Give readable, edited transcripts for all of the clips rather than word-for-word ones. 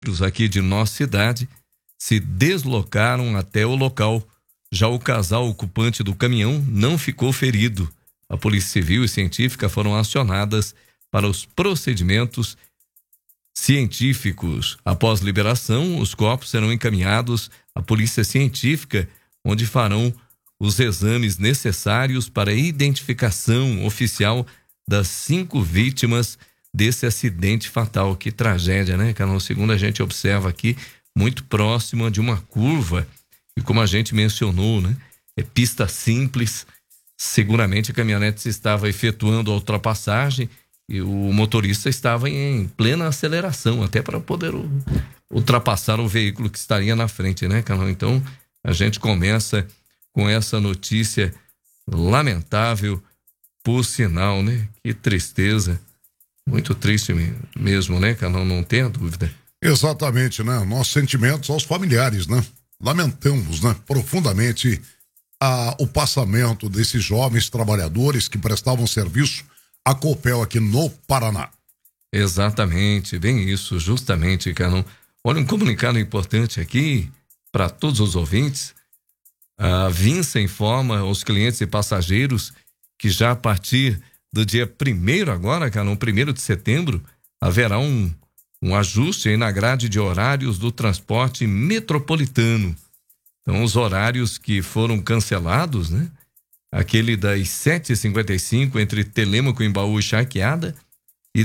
aqui de nossa cidade se deslocaram até o local. Já o casal ocupante do caminhão não ficou ferido. A Polícia Civil e Científica foram acionadas para os procedimentos científicos. Após liberação, os corpos serão encaminhados à Polícia Científica, onde farão os exames necessários para a identificação oficial das 5 vítimas desse acidente fatal. Que tragédia, né, Carol? Segundo a gente observa aqui, muito próxima de uma curva, e como a gente mencionou, né, é pista simples. Seguramente a caminhonete estava efetuando a ultrapassagem e o motorista estava em plena aceleração, até para poder ultrapassar o veículo que estaria na frente, né, Carol? Então, a gente começa com essa notícia lamentável, por sinal, né? Que tristeza. Muito triste mesmo, né, Carol? Não tenha dúvida. Exatamente, né? Nossos sentimentos aos familiares, né? Lamentamos, né? Profundamente o passamento desses jovens trabalhadores que prestavam serviço à Copel aqui no Paraná. Exatamente, bem isso, justamente, Carol. Olha, um comunicado importante aqui para todos os ouvintes. A Vinça informa aos clientes e passageiros que já a partir do dia 1º agora, Carol, 1º de setembro, haverá um ajuste aí na grade de horários do transporte metropolitano. Então, os horários que foram cancelados, né? Aquele das 7h55 entre Telêmaco, Embaú e Charqueada e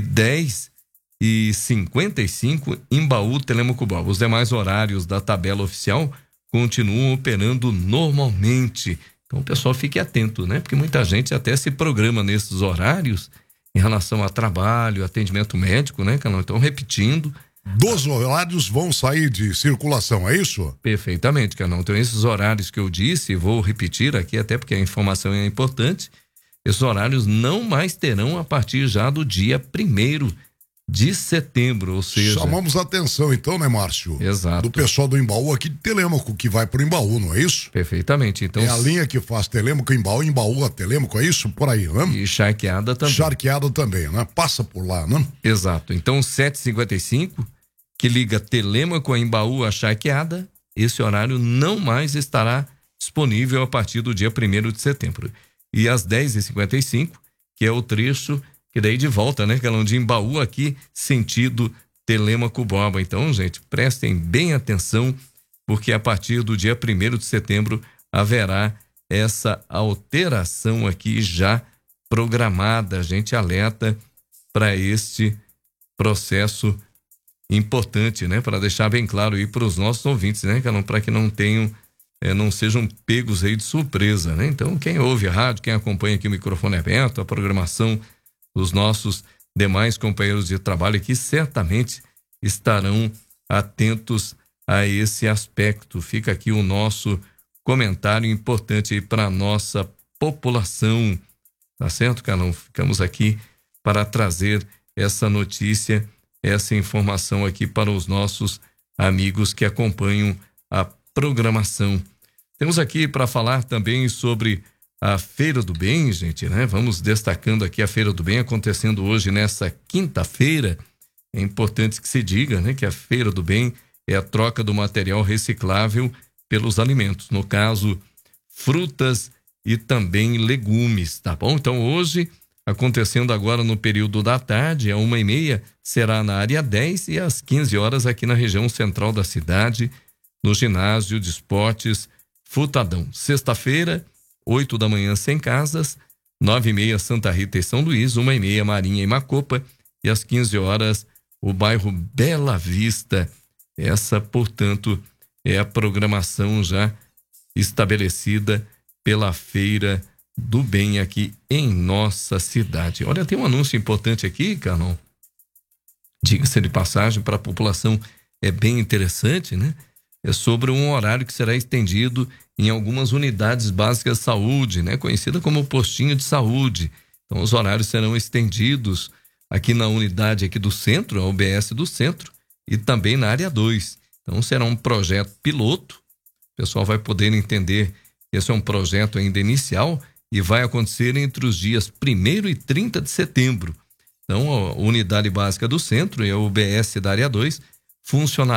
10h55 Embaú, Telêmaco, Balbo. Os demais horários da tabela oficial continuam operando normalmente. Então, o pessoal fique atento, né? Porque muita gente até se programa nesses horários em relação a trabalho, atendimento médico, né, Carol? Então, repetindo. 12 horários vão sair de circulação, é isso? Perfeitamente, Carol. Então, esses horários que eu disse, vou repetir aqui, até porque a informação é importante, esses horários não mais terão a partir já do dia 1º de setembro, ou seja... Chamamos a atenção então, né, Márcio? Exato. Do pessoal do Embaú aqui de Telêmaco, que vai pro Embaú, não é isso? Perfeitamente. Então, é a linha que faz Telêmaco, Embaú a Telêmaco, é isso? Por aí, né? E Charqueada também. Charqueada também, né? Passa por lá, né? Exato. Então, 7h55, que liga Telêmaco a Embaú a Charqueada, esse horário não mais estará disponível a partir do dia 1º de setembro. E às 10h55, que é o trecho que daí de volta, né, Carol, de Embaú aqui, sentido Telêmaco Borba. Então, gente, prestem bem atenção, porque a partir do dia 1º de setembro haverá essa alteração aqui já programada. A gente alerta para este processo importante, né, para deixar bem claro aí para os nossos ouvintes, né, Carol, para que não tenham, não sejam pegos aí de surpresa, né? Então, quem ouve a rádio, quem acompanha aqui o microfone aberto, a programação os nossos demais companheiros de trabalho aqui certamente estarão atentos a esse aspecto. Fica aqui o nosso comentário importante para a nossa população. Tá certo, Carlão? Ficamos aqui para trazer essa notícia, essa informação aqui para os nossos amigos que acompanham a programação. Temos aqui para falar também sobre a Feira do Bem, gente, né? Vamos destacando aqui a Feira do Bem acontecendo hoje nessa quinta-feira. É importante que se diga, né, que a Feira do Bem é a troca do material reciclável pelos alimentos, no caso, frutas e também legumes, tá bom? Então hoje, acontecendo agora no período da tarde, às 1h30, será na área 10 e às 15 horas aqui na região central da cidade, no ginásio de esportes Futadão. Sexta-feira, 8 da manhã, Sem Casas, 9h30 Santa Rita e São Luís, 1h30 Marinha e Macopa e às 15 horas o bairro Bela Vista. Essa, portanto, é a programação já estabelecida pela Feira do Bem aqui em nossa cidade. Olha, tem um anúncio importante aqui, Carlão. Diga-se de passagem para a população, é bem interessante, né? É sobre um horário que será estendido em algumas unidades básicas de saúde, né? Conhecida como postinho de saúde. Então, os horários serão estendidos aqui na unidade aqui do centro, a UBS do centro, e também na área 2. Então, será um projeto piloto. O pessoal vai poder entender que esse é um projeto ainda inicial e vai acontecer entre os dias 1º e 30 de setembro. Então, a unidade básica do centro e a UBS da área 2 funcionará